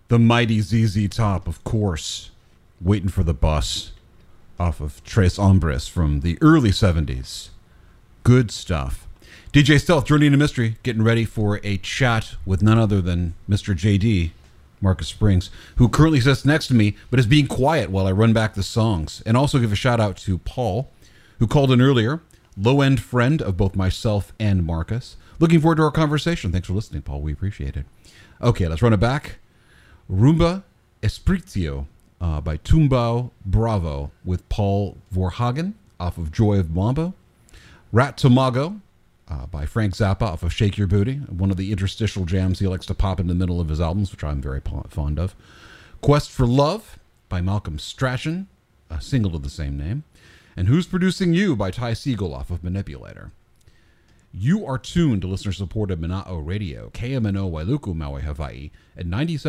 The mighty ZZ Top, of course. Waiting for the Bus off of Tres Hombres from the early 70s. Good stuff. DJ Stealth, Journey into Mystery, getting ready for a chat with none other than Mr. JD, Marcus Springs, who currently sits next to me, but is being quiet while I run back the songs. And also give a shout out to Paul, who called in earlier, low-end friend of both myself and Marcus. Looking forward to our conversation. Thanks for listening, Paul. We appreciate it. Okay, let's run it back. Rumba Espritio by Tumbao Bravo with Paul Vorhagen off of Joy of Mambo. Rat Tomago by Frank Zappa off of Shake Your Booty, one of the interstitial jams he likes to pop in the middle of his albums, which I'm very fond of. Quest for Love by Malcolm Strachan, a single of the same name. And Who's Producing You by Ty Segall off of Manipulator. You are tuned to listener-supported Mana'o Radio, KMNO Wailuku, Maui, Hawaii, at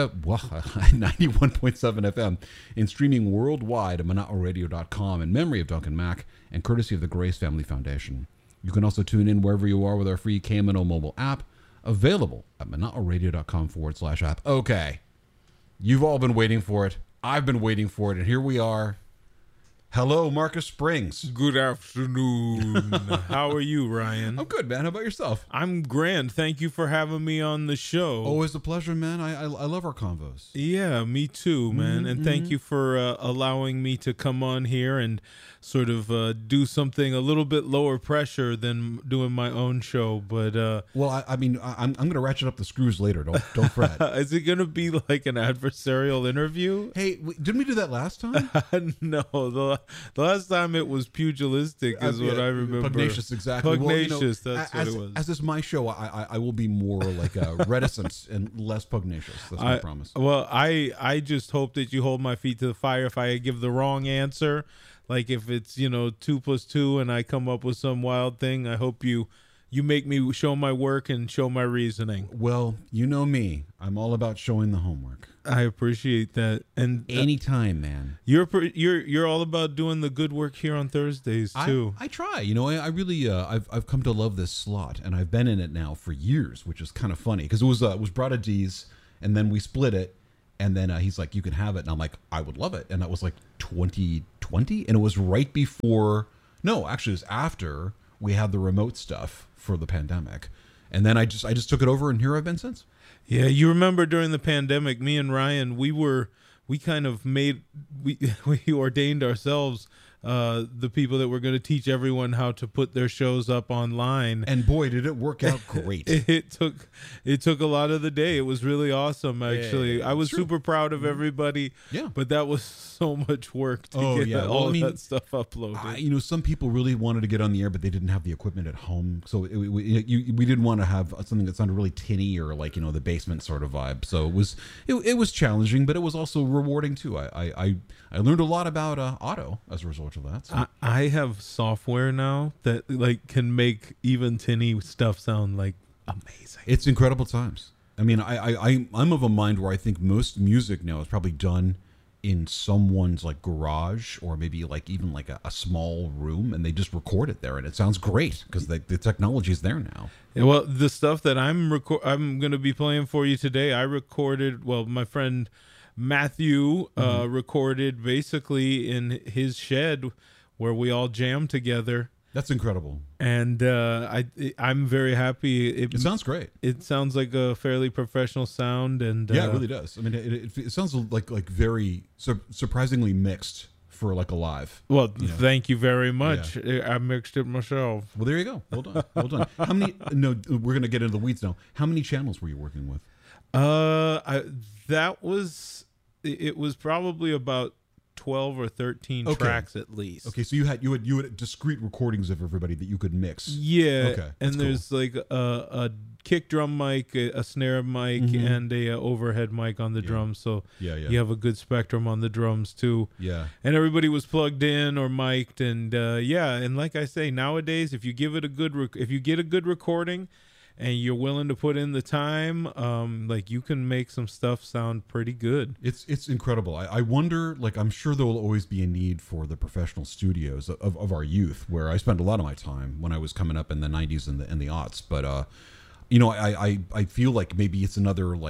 91.7 FM, and streaming worldwide at mana'oradio.com in memory of Duncan Mack and courtesy of the Grace Family Foundation. You can also tune in wherever you are with our free KMNO mobile app, available at mana'oradio.com/app. Okay, you've all been waiting for it. I've been waiting for it, and here we are. Hello, Marcus Springs. Good afternoon. How are you, Ryan? I'm good, man. How about yourself? I'm grand. Thank you for having me on the show. Always a pleasure, man. I love our convos. Yeah, me too, man. And thank you for allowing me to come on here and sort of do something a little bit lower pressure than doing my own show. But well, I mean, I'm going to ratchet up the screws later. Don't fret. Is it going to be like an adversarial interview? Hey, didn't we do that last time? No, the last time it was pugilistic is what I remember. Pugnacious, exactly. Pugnacious, well, that's what it was. As is my show, I will be more like reticent and less pugnacious. That's my promise. Well, I just hope that you hold my feet to the fire if I give the wrong answer. Like if it's 2 + 2 and I come up with some wild thing, I hope you make me show my work and show my reasoning. Well, you know me. I'm all about showing the homework. I appreciate that. And anytime, man. You're all about doing the good work here on Thursdays too. I try. I really I've come to love this slot, and I've been in it now for years, which is kind of funny because it was Brada D's, and then we split it, and then he's like, "You can have it," and I'm like, "I would love it," and that was like 2020, and it was right before. No, actually, it was after we had the remote stuff for the pandemic, and then I just took it over, and here I've been since. Yeah, you remember during the pandemic, me and Ryan, we ordained ourselves the people that were going to teach everyone how to put their shows up online. And boy, did it work out great. It took a lot of the day. It was really awesome, actually. Yeah, I was super proud of everybody. Yeah. But that was so much work to get all that stuff uploaded. Some people really wanted to get on the air, but they didn't have the equipment at home. So we didn't want to have something that sounded really tinny or like, the basement sort of vibe. So it was challenging, but it was also rewarding too. I learned a lot about auto as a result of that. So. I have software now that can make even tinny stuff sound like amazing. It's incredible times. I mean, I'm of a mind where I think most music now is probably done in someone's garage or maybe even a small room, and they just record it there, and it sounds great because the technology is there now. Yeah, well, the stuff that I'm going to be playing for you today, I recorded. Well, my friend Matthew recorded basically in his shed where we all jammed together. That's incredible. And I'm very happy. It sounds great. It sounds like a fairly professional sound, and yeah, it really does. I mean, it sounds like very surprisingly mixed for a live. Well, thank you very much. Yeah. I mixed it myself. Well, there you go. Well done. How many? No, we're gonna get into the weeds now. How many channels were you working with? It was probably about 12 or 13 tracks at least. Okay, so you had discrete recordings of everybody that you could mix. Yeah. Okay. And there's a kick drum mic, a snare mic, and a overhead mic on the drums. So you have a good spectrum on the drums too. Yeah. And everybody was plugged in or mic'd, and and like I say, nowadays if you get a good recording and you're willing to put in the time, you can make some stuff sound pretty good. It's incredible. I wonder, I'm sure there will always be a need for the professional studios of our youth, where I spent a lot of my time when I was coming up in the 90s and the aughts. But, I feel like maybe it's another,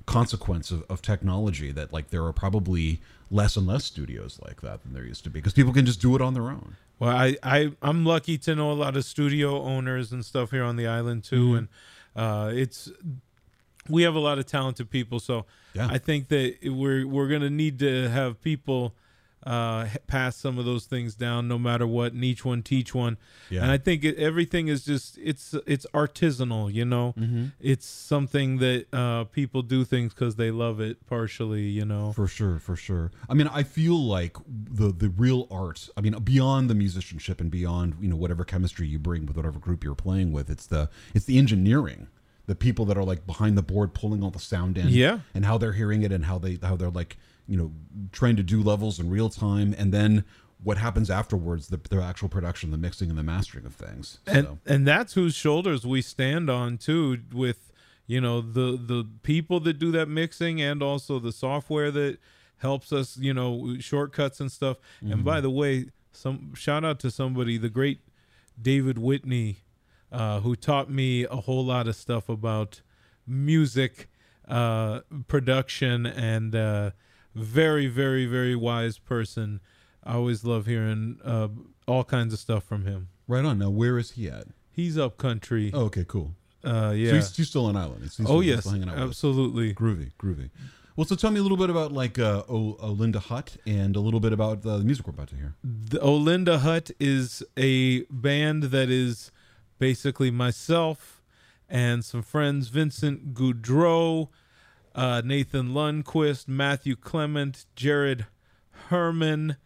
consequence of technology that like there are probably less and less studios like that than there used to be because people can just do it on their own. Well, I'm lucky to know a lot of studio owners and stuff here on the island too, and we have a lot of talented people. So Yeah. I think that we're gonna need to have people pass some of those things down, no matter what, and each one teach one. Yeah. And I think everything is just it's artisanal, you know. It's something that people do things because they love it, partially, you know. For sure. I mean, I feel like the real art, I mean, beyond the musicianship and beyond, you know, whatever chemistry you bring with whatever group you're playing with, it's the engineering, the people that are like behind the board pulling all the sound in, Yeah. and how they're hearing it and how they're like, you know, trying to do levels in real time, and then what happens afterwards, the actual production, the mixing and the mastering of things. So. And that's whose shoulders we stand on too, with, you know, the people that do that mixing, and also the software that helps us, you know, shortcuts and stuff. And by the way, some shout out to somebody, the great David Whitney, who taught me a whole lot of stuff about music production, and very, very, very wise person. I always love hearing all kinds of stuff from him. Right on. Now, where is he at? He's up country. Oh, okay, cool. Yeah. So he's still on island. He's Oh still yes, hanging out with us. absolutely. Groovy. Well, so tell me a little bit about like Olinda Hut, and a little bit about the music we're about to hear. The Olinda Hut is a band that is basically myself and some friends, Vincent Goudreau, Nathan Lundquist, Matthew Clement, Jared Herman,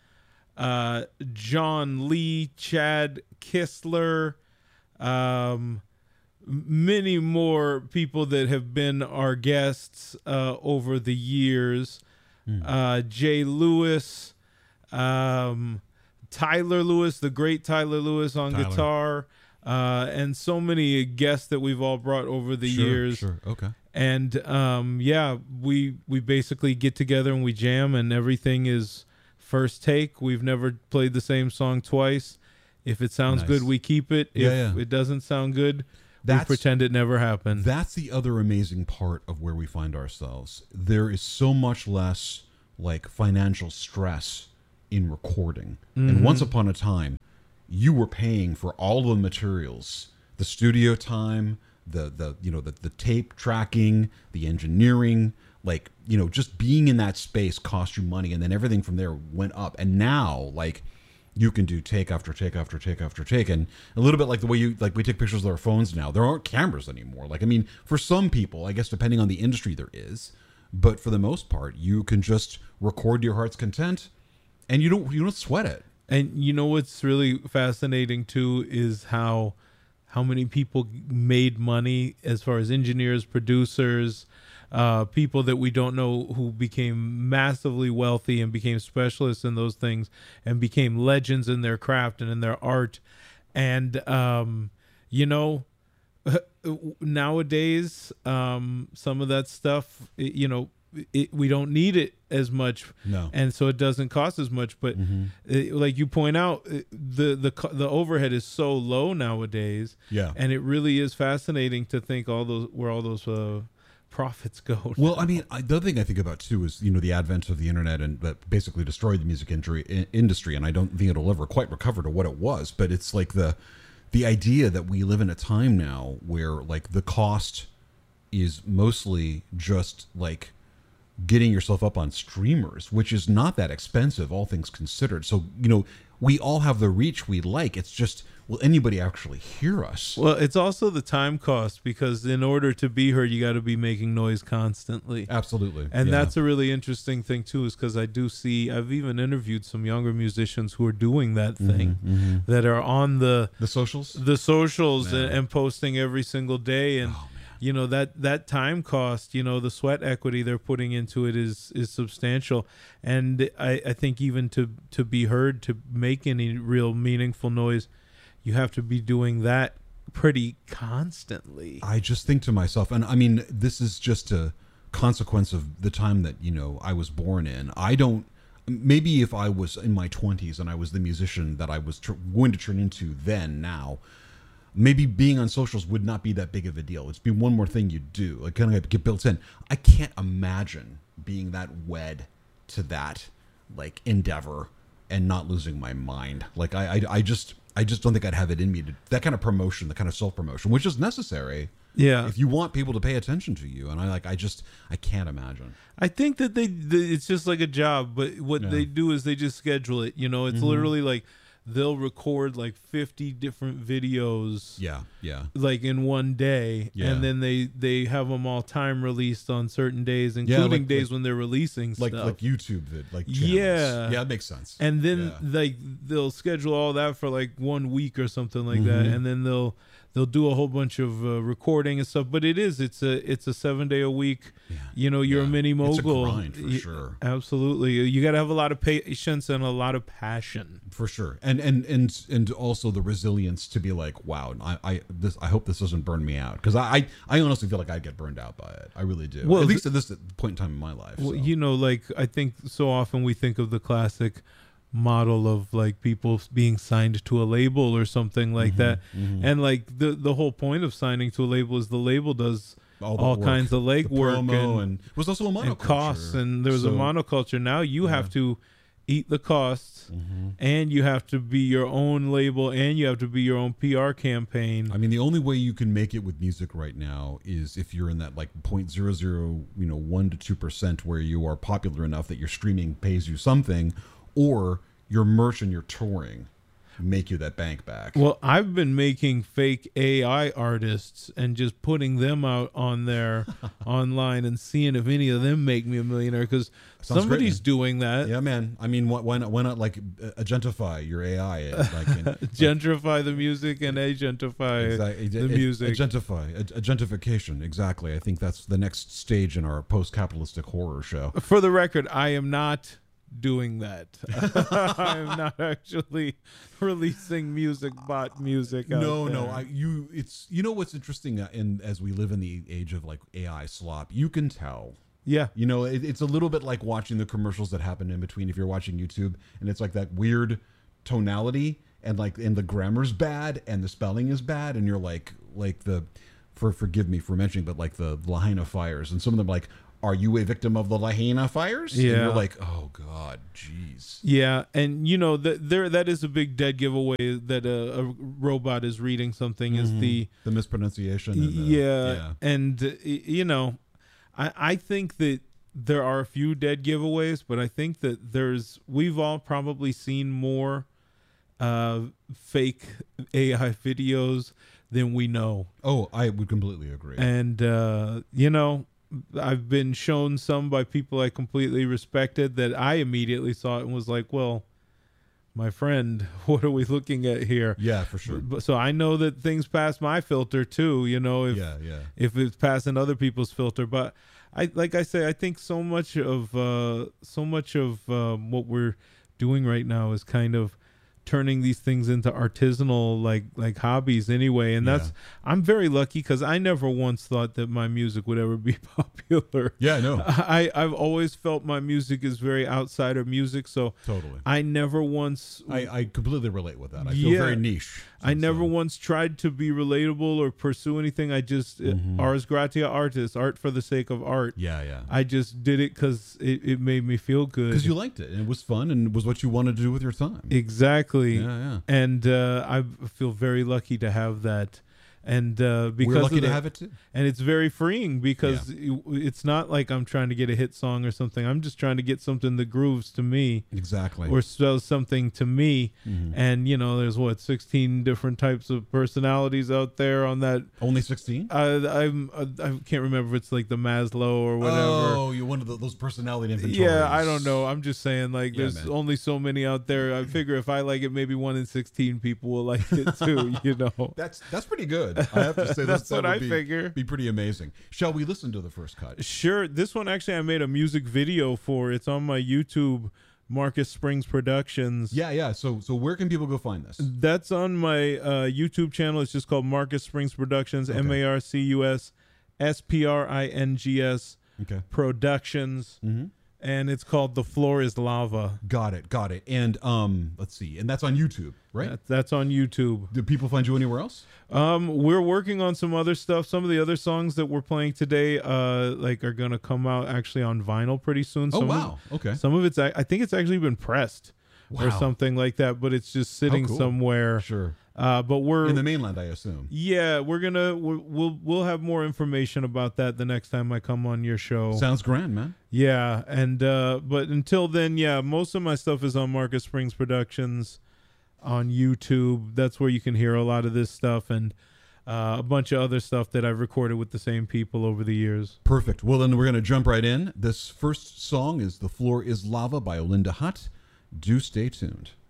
John Lee, Chad Kistler, many more people that have been our guests over the years. Jay Lewis, Tyler Lewis, the great Tyler Lewis on Tyler. guitar, and so many guests that we've all brought over the years. Sure. Okay. And yeah, we basically get together and we jam, and everything is first take. We've never played the same song twice. If it sounds Nice. good, we keep it. If Yeah. it doesn't sound good, we That's- pretend it never happened. That's the other amazing part of where we find ourselves. There is so much less like financial stress in recording. And once upon a time, you were paying for all the materials, the studio time, the you know, the tape tracking, the engineering, like, you know, just being in that space cost you money, and then everything from there went up. And now, like, you can do take after take after take after take, and a little bit like the way you, like, we take pictures with our phones now. There aren't cameras anymore. Like, I mean, for some people, I guess depending on the industry, there is, but for the most part, you can just record your heart's content, and you don't sweat it. And you know what's really fascinating too is how many people made money, as far as engineers, producers, people that we don't know, who became massively wealthy and became specialists in those things and became legends in their craft and in their art. And you know, nowadays, some of that stuff, you know, we don't need it as much, No. and so it doesn't cost as much. But like you point out, the overhead is so low nowadays. Yeah. And it really is fascinating to think where all those profits go. Well, I mean, the other thing I think about too is, you know, the advent of the internet, and that basically destroyed the music industry, and I don't think it'll ever quite recover to what it was. But it's like the idea that we live in a time now where, like, the cost is mostly just like getting yourself up on streamers, which is not that expensive, all things considered. So, you know, we all have the reach we like. It's just, will anybody actually hear us? Well, it's also the time cost, because in order to be heard, you got to be making noise constantly. Absolutely. And Yeah. that's a really interesting thing too, is because I do see, I've even interviewed some younger musicians who are doing that thing, that are on the socials. socials Yeah. and posting every single day. And you know, that time cost, you know, the sweat equity they're putting into it is substantial. And I think even to be heard, to make any real meaningful noise, you have to be doing that pretty constantly. I just think to myself, and I mean, this is just a consequence of the time that, you know, I was born in. I don't, maybe if I was in my 20s and I was the musician that I was going to turn into then, now, maybe being on socials would not be that big of a deal. It's be one more thing you do, like kind of get built in. I can't imagine being that wed to that like endeavor and not losing my mind. Like I just don't think I'd have it in me to that kind of promotion, the kind of self promotion, which is necessary. Yeah. If you want people to pay attention to you, and I can't imagine. I think that it's just like a job, but what they do is they just schedule it. You know, it's literally like they'll record like 50 different videos. Yeah. Like in one day, and then they have them all time released on certain days, including days when they're releasing stuff. Like YouTube channels. Yeah, it makes sense. And then like they'll schedule all that for like 1 week or something like that, and then they'll do a whole bunch of recording and stuff. But it's a 7 day a week. Yeah. You know, you're a mini mogul. It's a grind for sure. Absolutely, you got to have a lot of patience and a lot of passion for sure, and also the resilience to be like, wow, I hope this doesn't burn me out, because I honestly feel like I'd get burned out by it. I really do. Well, at least at this point in time in my life. Well, you know, like I think so often we think of the classic model of like people being signed to a label or something like that, and like the whole point of signing to a label is the label does all kinds of legwork and was also a monoculture and costs, and there was a monoculture. Now you have to eat the costs, and you have to be your own label, and you have to be your own PR campaign. I mean, the only way you can make it with music right now is if you're in that like 0.00 to 2% where you are popular enough that your streaming pays you something, or your merch and your touring make you that bank back. Well, I've been making fake AI artists and just putting them out on there online and seeing if any of them make me a millionaire, because somebody's doing that. Yeah, man. I mean, why not like agentify your AI? Gentrify the music and agentify the music. Agentification. Exactly. I think that's the next stage in our post-capitalistic horror show. For the record, I am not doing that. I'm not actually releasing bot music. It's what's interesting, and as we live in the age of like AI slop, you can tell. Yeah, you know, it's a little bit like watching the commercials that happen in between. If you're watching YouTube, and it's like that weird tonality, and the grammar's bad, and the spelling is bad, and you're like forgive me for mentioning, but like the Lahaina fires, and some of them like, are you a victim of the Lahaina fires? Yeah. And you're like, oh God, jeez. Yeah, and you know that is a big dead giveaway that a robot is reading something is the mispronunciation. And and you know, I think that there are a few dead giveaways, but I think that we've all probably seen more fake AI videos than we know. Oh, I would completely agree. And you know, I've been shown some by people I completely respected that I immediately saw it and was like, well, my friend, what are we looking at here? Yeah, for sure. So I know that things pass my filter too, you know, if it's passing other people's filter. But I think so much of what we're doing right now is kind of turning these things into artisanal like hobbies anyway, and I'm very lucky because I never once thought that my music would ever be popular. Yeah, I know. I've always felt my music is very outsider music, so totally. I never once I completely relate with that. I feel very niche. I never once tried to be relatable or pursue anything. I just ars gratia artis, art for the sake of art. Yeah. I just did it because it made me feel good. Because you liked it and it was fun and it was what you wanted to do with your time. Exactly. Yeah. And I feel very lucky to have that. And because we're lucky to have it too. And it's very freeing because it's not like I'm trying to get a hit song or something. I'm just trying to get something that grooves to me. Exactly. Or spells something to me. And, you know, there's 16 different types of personalities out there on that. Only 16? I can't remember if it's like the Maslow or whatever. Oh, you're one of those personality inventories. Yeah, I don't know. I'm just saying, like, there's only so many out there. I figure if I like it, maybe 1 in 16 people will like it too, you know. That's pretty good. I have to say that's what I figure. Be pretty amazing. Shall we listen to the first cut? Sure. This one actually I made a music video for. It's on my YouTube, Marcus Springs Productions. Yeah. So where can people go find this? That's on my YouTube channel. It's just called Marcus Springs Productions. Okay. MarcusSprings Productions. Okay. Productions. and it's called "The Floor Is Lava." Got it. And let's see. And that's on YouTube, right? That's on YouTube. Do people find you anywhere else? We're working on some other stuff. Some of the other songs that we're playing today, like are gonna come out actually on vinyl pretty soon. Oh, wow. Okay. Some of it's, I think it's actually been pressed or Wow. something like that, but it's just sitting cool. somewhere. Sure. But we're In the mainland, I assume. yeah, we'll have more information about that the next time I come on your show. Sounds grand, man. Yeah, and but until then, yeah, most of my stuff is on Marcus Springs Productions on YouTube. That's where you can hear a lot of this stuff and a bunch of other stuff that I've recorded with the same people over the years. Perfect. Well, then we're going to jump right in. This first song is "The Floor Is Lava" by Olinda Hutt. Do stay tuned.